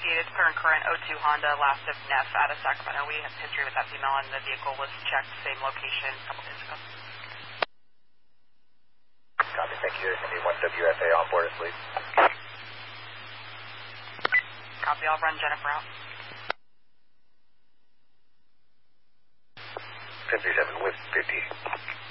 Associated, current 02 Honda, last of Neff out of Sacramento. We have history with that female, and the vehicle was checked, same location, a couple days ago. Copy, thank you. I need one WFA on board us, please. Copy, I'll run Jennifer out. 1037 with 50.